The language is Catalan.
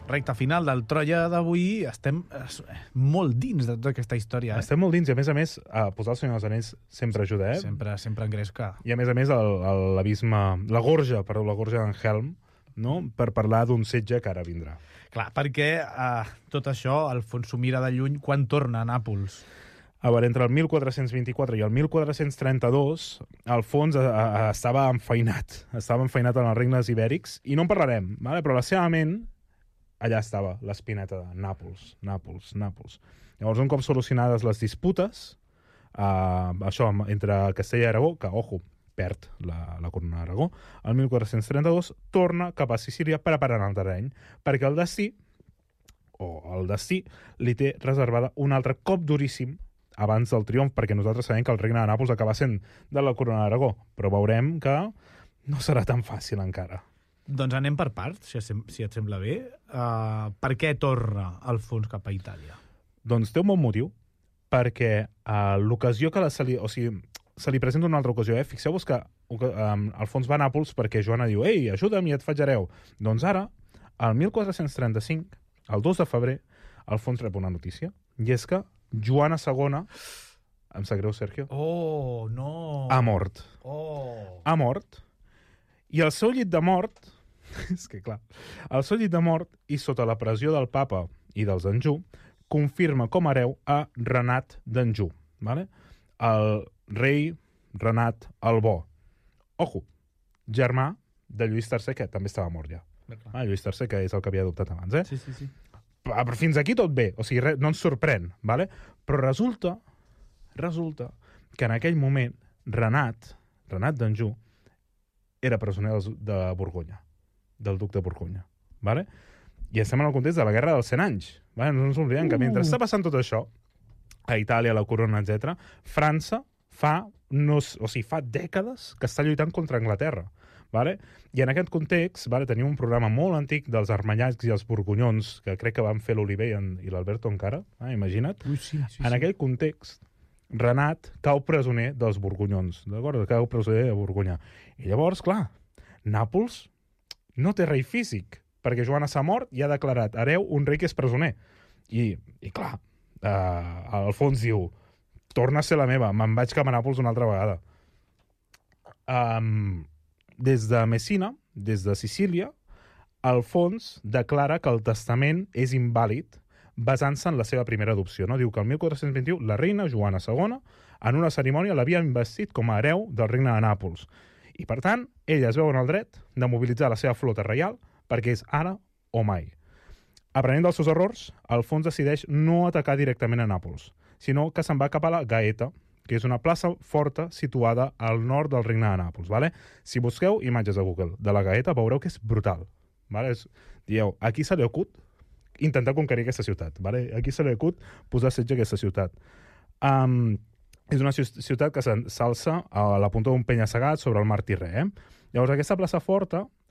recta final del Troia d'avui, estem molt dins de tota aquesta història. Estem molt dins, i a més, posar el Senyor dels Anells sempre ajuda, Sempre engresca. I a més, l'abisme, la gorja d'en Helm, no? Per parlar d'un setge que ara vindrà. Clar, perquè tot això, Alfons s'ho mira de lluny quan torna a Nàpols. A veure, entre el 1424 i el 1432, Alfons estava enfeinat en els regnes ibèrics, i no en parlarem, vale? Però la seva ment, allà estava, l'espineta de Nàpols. Llavors, un cop solucionades les disputes, això entre Castella i Aragó, que, ojo, perd la corona d'Aragó, el 1432 torna cap a Sicília preparant el terreny, perquè el destí li té reservada un altre cop duríssim abans del triomf, perquè nosaltres sabem que el regne de Nàpols acaba sent de la corona d'Aragó, però veurem que no serà tan fàcil encara. Doncs anem per parts, si et sembla bé. Per què torna Alfons cap a Itàlia? Doncs té un bon motiu, perquè l'ocasió que se li presenta una altra ocasió. Fixeu-vos que Alfons va a Nàpols perquè Joana diu «Ei, ajuda'm i et faig hereu». Doncs ara, el 1435, el 2 de febrer, Alfons rep una notícia, i és que Joana II, em sap greu, Sergio, oh, no. ha mort. Oh. Ha mort, i el seu llit de mort, és que clar, el seu llit de mort, i sota la pressió del papa i dels Anjou, confirma com a hereu a Renat d'Anjou, vale? El rei Renat el Bo. Ojo, germà de Lluís III, que també estava mort ja. Lluís III, que és el que havia adoptat abans, Sí. Però fins aquí tot bé, o sigui, no ens sorprèn, vale? Però resulta que en aquell moment Renat d'Anjou, era presoner de Borgonya, del duc de Borgonya, vale? I estem en el context de la Guerra dels 100 anys. Vale? No ens oblidem que mentre està passant tot això, a Itàlia, la corona, etc., França fa dècades que està lluitant contra Anglaterra. Vale? I en aquest context, tenim un programa molt antic dels armanyacs i els borgonyons, que crec que van fer l'Oliver i l'Alberto encara, imagina't. Sí. En aquell context, Renat cau presoner dels borgonyons, d'acord? Cau presoner de Borgonya. I llavors, clar, Nàpols no té rei físic, perquè Joana s'ha mort i ha declarat hereu un rei que és presoner. I clar, Alfons diu, torna a ser la meva, me'n vaig cap a Nàpols una altra vegada. Des de Messina, des de Sicília, Alfons declara que el testament és invàlid basant-se en la seva primera adopció. No? Diu que el 1421 la reina Joana II en una cerimònia l'havia investit com a hereu del regne de Nàpols. I, per tant, ella es veu en el dret de mobilitzar la seva flota reial perquè és ara o mai. Aprenent dels seus errors, Alfons decideix no atacar directament a Nàpols, sinó que se'n va cap a la Gaeta, que és una plaça forta situada al nord del regne de Nàpols. Vale? Si busqueu imatges a Google de la Gaeta, veureu que és brutal. Vale? Dieu, aquí se li acut intentar conquerir aquesta ciutat. Vale? Aquí se li acut posar setge a aquesta ciutat. És una ciutat que s'alça a la punta d'un penya-segat sobre el mar Tirrè. Llavors, aquesta plaça forta